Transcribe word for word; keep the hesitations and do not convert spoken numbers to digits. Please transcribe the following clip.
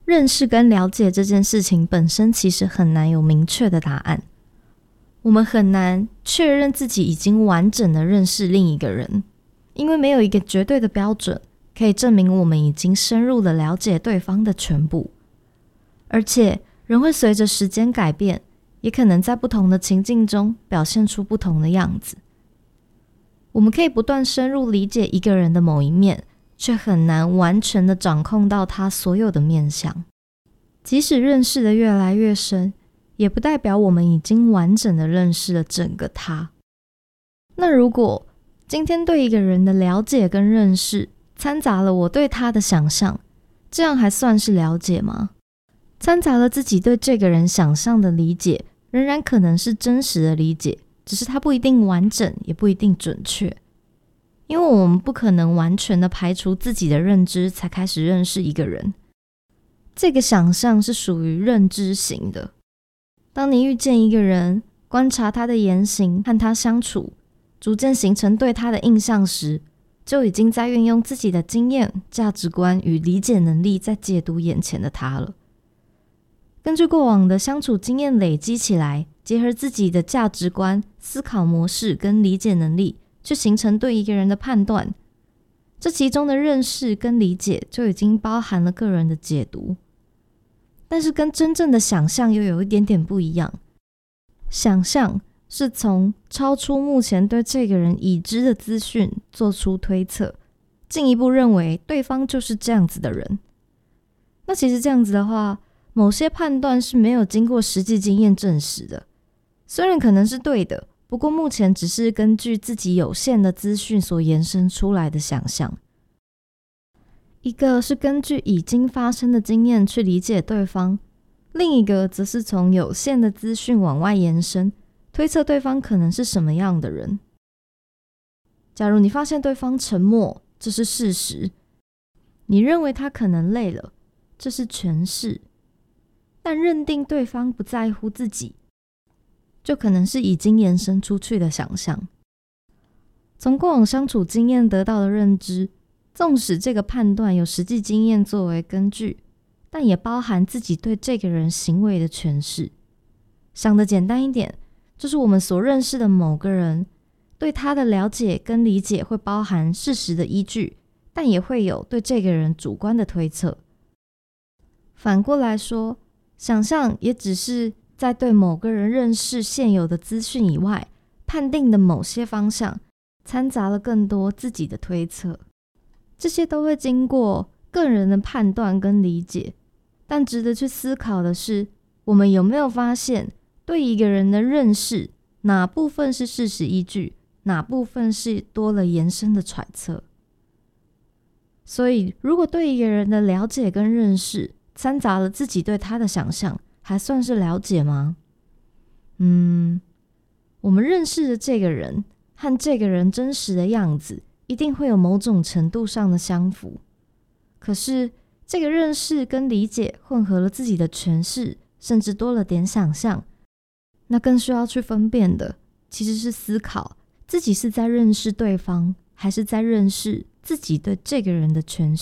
认识跟了解这件事情本身其实很难有明确的答案，我们很难确认自己已经完整的认识另一个人，因为没有一个绝对的标准可以证明我们已经深入的了解对方的全部。而且人会随着时间改变，也可能在不同的情境中表现出不同的样子。我们可以不断深入理解一个人的某一面，却很难完全的掌控到他所有的面向。即使认识的越来越深，也不代表我们已经完整的认识了整个他。那如果今天对一个人的了解跟认识掺杂了我对他的想象，这样还算是了解吗？掺杂了自己对这个人想象的理解，仍然可能是真实的理解，只是它不一定完整，也不一定准确。因为我们不可能完全的排除自己的认知才开始认识一个人，这个想象是属于认知型的。当你遇见一个人，观察他的言行，和他相处，逐渐形成对他的印象时，就已经在运用自己的经验、价值观与理解能力在解读眼前的他了。根据过往的相处经验累积起来，结合自己的价值观、思考模式跟理解能力，去形成对一个人的判断。这其中的认识跟理解就已经包含了个人的解读，但是跟真正的想象又有一点点不一样。想象是从超出目前对这个人已知的资讯做出推测，进一步认为对方就是这样子的人。那其实这样子的话，某些判断是没有经过实际经验证实的，虽然可能是对的，不过目前只是根据自己有限的资讯所延伸出来的想象。一个是根据已经发生的经验去理解对方，另一个则是从有限的资讯往外延伸，推测对方可能是什么样的人。假如你发现对方沉默，这是事实；你认为他可能累了，这是诠释。但认定对方不在乎自己，就可能是已经延伸出去的想象。从过往相处经验得到的认知，纵使这个判断有实际经验作为根据，但也包含自己对这个人行为的诠释。想得简单一点，就是我们所认识的某个人，对他的了解跟理解会包含事实的依据，但也会有对这个人主观的推测。反过来说，想象也只是在对某个人认识现有的资讯以外，判定的某些方向，掺杂了更多自己的推测。这些都会经过个人的判断跟理解，但值得去思考的是，我们有没有发现，对一个人的认识，哪部分是事实依据，哪部分是多了延伸的揣测。所以，如果对一个人的了解跟认识，掺杂了自己对他的想象，还算是了解吗？嗯，我们认识的这个人和这个人真实的样子，一定会有某种程度上的相符。可是，这个认识跟理解混合了自己的诠释，甚至多了点想象，那更需要去分辨的，其实是思考自己是在认识对方，还是在认识自己对这个人的诠释。